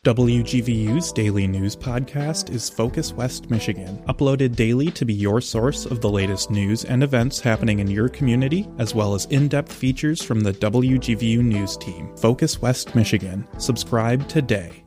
WGVU's daily news podcast is Focus West Michigan, uploaded daily to be your source of the latest news and events happening in your community, as well as in-depth features from the WGVU news team. Focus West Michigan. Subscribe today.